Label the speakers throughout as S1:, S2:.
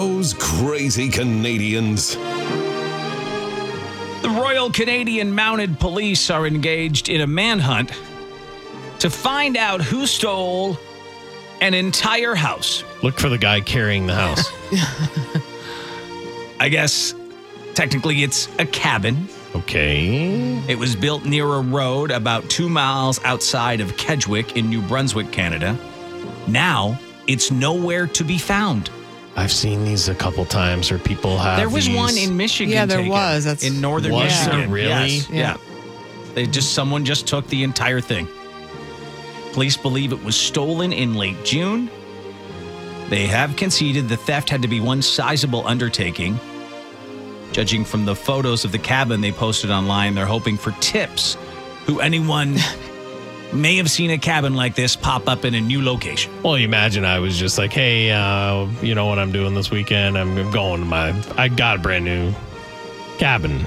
S1: Those crazy Canadians.
S2: The Royal Canadian Mounted Police are engaged in a manhunt to find out who stole an entire house.
S3: Look for the guy carrying the house.
S2: I guess technically it's a cabin.
S3: Okay.
S2: It was built near a road about 2 miles outside of Kedgwick in New Brunswick, Canada. Now it's nowhere to be found.
S3: I've seen these a couple times where people have
S2: There was
S3: these.
S2: one in Michigan.
S4: Yeah, there
S2: taken,
S4: was. That's
S2: in northern
S3: Was
S2: Michigan.
S3: there really?
S2: Yes,
S4: Yeah.
S2: yeah. Someone just took the entire thing. Police believe it was stolen in late June. They have conceded the theft had to be one sizable undertaking. Judging from the photos of the cabin they posted online, they're hoping for tips who anyone may have seen a cabin like this pop up in a new location.
S3: Well, you imagine I was just like, hey, you know what I'm doing this weekend? I'm going to I got a brand new cabin.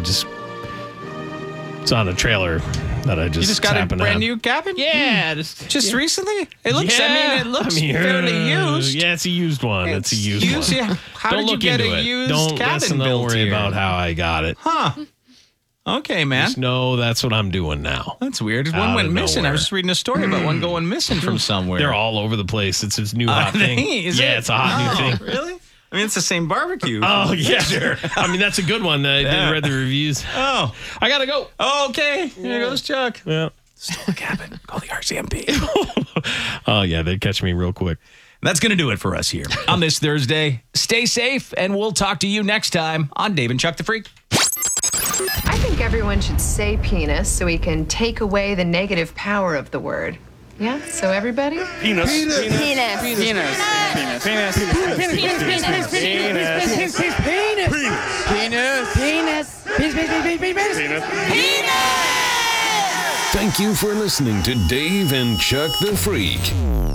S3: It's on a trailer that I just
S2: You just got a
S3: happened to
S2: brand
S3: have.
S2: new cabin?
S3: Yeah.
S2: Just recently? It looks,
S3: Yeah.
S2: it looks fairly used.
S3: Yeah, it's a used one. It's a used one.
S2: Yeah. How
S3: Don't
S2: did you
S3: look
S2: get
S3: into
S2: a
S3: it.
S2: used
S3: Don't
S2: cabin
S3: listen,
S2: built
S3: don't worry
S2: here?
S3: about how I got it.
S2: Huh. Okay, man.
S3: Just know that's what I'm doing now.
S2: That's weird.
S3: Out
S2: One went
S3: of
S2: missing. I
S3: nowhere.
S2: was just reading a story about one going missing from somewhere.
S3: They're all over the place. It's his new hot thing.
S2: Is
S3: Yeah,
S2: it?
S3: it's a hot new thing.
S2: Really? I mean, it's the same barbecue.
S3: Oh, yeah. Sure. I mean, that's a good one. I
S2: Yeah.
S3: read the reviews.
S2: Oh.
S3: I got to go.
S2: Okay. Here goes Chuck.
S3: Yeah.
S2: Stole a cabin. Call the RCMP.
S3: Oh, yeah. They'd catch me real quick.
S2: That's going to do it for us here on this Thursday. Stay safe, and we'll talk to you next time on Dave and Chuck the Freak.
S5: I think everyone should say penis so we can take away the negative power of the word. Yeah? So everybody?
S6: Penis.
S7: Penis.
S6: Penis. Penis. Penis. Penis.
S7: Penis.
S1: Thank you for listening to Dave and Chuck the Freak.